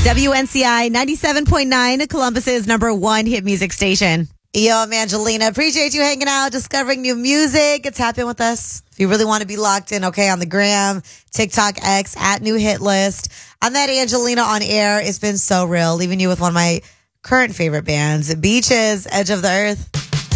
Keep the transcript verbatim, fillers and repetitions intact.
W N C I ninety-seven point nine, Columbus's number one hit music station. Yo, I'm Angelina. Appreciate you hanging out, discovering new music. Tap in with us if you really want to be locked in, okay, on the gram, TikTok, X, at New Hit List. I'm that Angelina on air. It's been so real, leaving you with one of my current favorite bands, Beaches, Edge of the Earth.